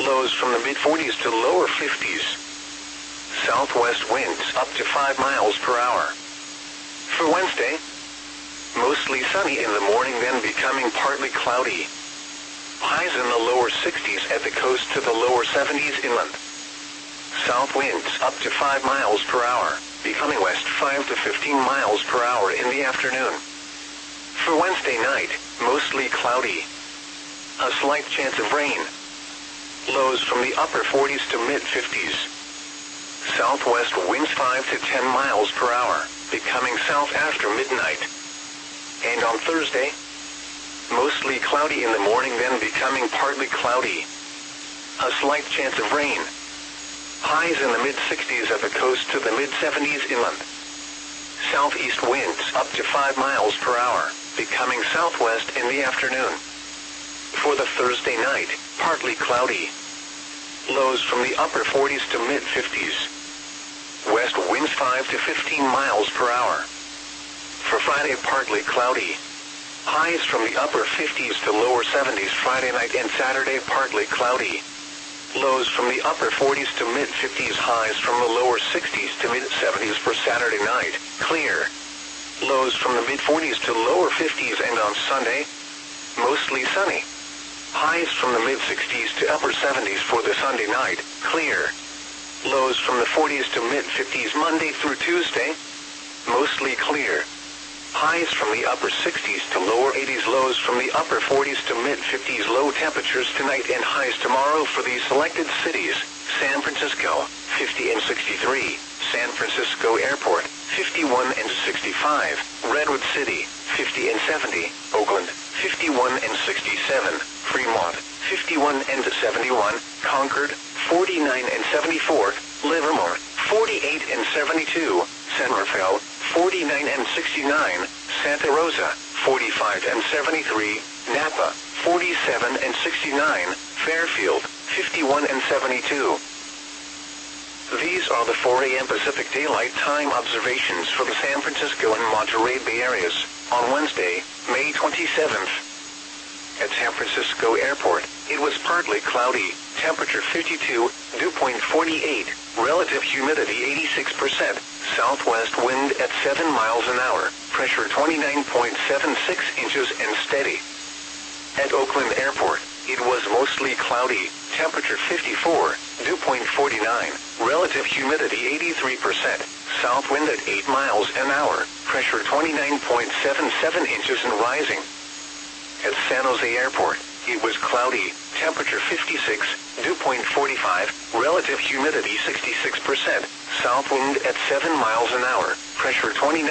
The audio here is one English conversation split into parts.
Lows from the mid-40s to lower 50s. Southwest winds up to 5 miles per hour. For Wednesday, mostly sunny in the morning, then becoming partly cloudy. Highs in the lower 60s at the coast to the lower 70s inland. South winds up to 5 miles per hour, becoming west 5 to 15 miles per hour in the afternoon. For Wednesday night, mostly cloudy. A slight chance of rain. Lows from the upper 40s to mid-50s. Southwest winds 5 to 10 miles per hour, becoming south after midnight. And on Thursday, mostly cloudy in the morning, then becoming partly cloudy. A slight chance of rain. Highs in the mid-60s at the coast to the mid-70s inland. Southeast winds up to 5 miles per hour, becoming southwest in the afternoon. For the Thursday night, partly cloudy. Lows from the upper 40s to mid-50s. West winds 5 to 15 miles per hour. For Friday, partly cloudy. Highs from the upper 50s to lower 70s Friday night, and Saturday, partly cloudy. Lows from the upper 40s to mid-50s, highs from the lower 60s to mid-70s for Saturday night, clear. Lows from the mid-40s to lower 50s, and on Sunday, mostly sunny. Highs from the mid-60s to upper 70s for the Sunday night, clear. Lows from the 40s to mid-50s Monday through Tuesday, mostly clear. Highs from the upper 60s to lower 80s, lows from the upper 40s to mid-50s. Low temperatures tonight and highs tomorrow for these selected cities: San Francisco, 50 and 63, San Francisco Airport, 51 and 65, Redwood City, 50 and 70, Oakland, 51 and 67, Fremont, 51 and 71, Concord, 49 and 74, Livermore, 48 and 72, San Rafael, 49 and 69, Santa Rosa, 45 and 73, Napa, 47 and 69, Fairfield, 51 and 72. These are the 4 a.m. Pacific Daylight Time observations for the San Francisco and Monterey Bay areas on Wednesday, May 27th. At San Francisco Airport, it was partly cloudy, temperature 52, dew point 48, relative humidity 86%, southwest wind at 7 miles an hour, pressure 29.76 inches and steady. At Oakland Airport, it was mostly cloudy, temperature 54, dew point 49, relative humidity 83%, south wind at 8 miles an hour, pressure 29.77 inches and rising. At San Jose Airport, it was cloudy, temperature 56, dew point 45, relative humidity 66%, south wind at 7 miles an hour, pressure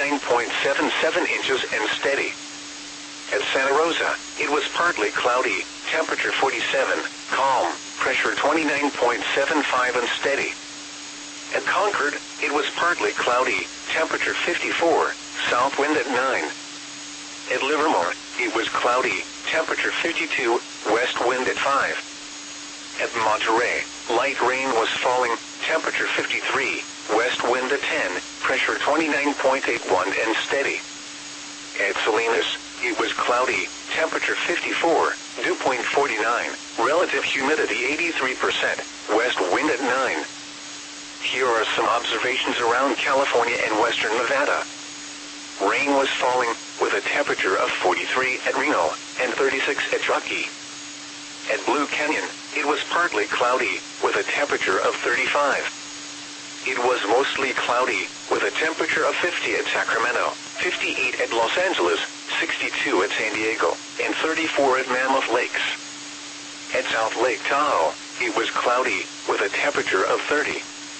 29.77 inches and steady. At Santa Rosa, it was partly cloudy, temperature 47, calm, pressure 29.75 and steady. At Concord, it was partly cloudy, temperature 54, south wind at 9. At Livermore, it was cloudy, temperature 52, west wind at 5. At Monterey, light rain was falling, temperature 53, west wind at 10, pressure 29.81 and steady. At Salinas, it was cloudy, temperature 54, dew point 49, relative humidity 83%, west wind at 9. Here are some observations around California and western Nevada. Rain was falling, with a temperature of 43 at Reno, and 36 at Truckee. At Blue Canyon, it was partly cloudy, with a temperature of 35. It was mostly cloudy, with a temperature of 50 at Sacramento, 58 at Los Angeles, 62 at San Diego, and 34 at Mammoth Lakes. At South Lake Tahoe, it was cloudy, with a temperature of 30.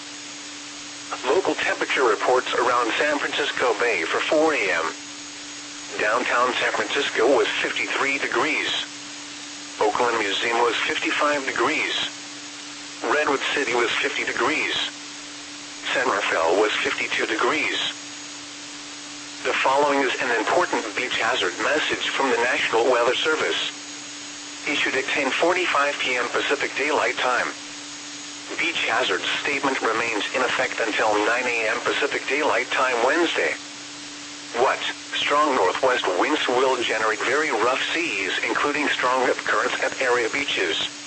Local temperature reports around San Francisco Bay for 4 a.m. Downtown San Francisco was 53 degrees. Oakland Museum was 55 degrees. Redwood City was 50 degrees. San Rafael was 52 degrees. The following is an important beach hazard message from the National Weather Service. Issued at 10:45 p.m. Pacific Daylight Time. Beach hazard statement remains in effect until 9 a.m. Pacific Daylight Time Wednesday. What? Strong northwest winds will generate very rough seas, including strong rip currents at area beaches.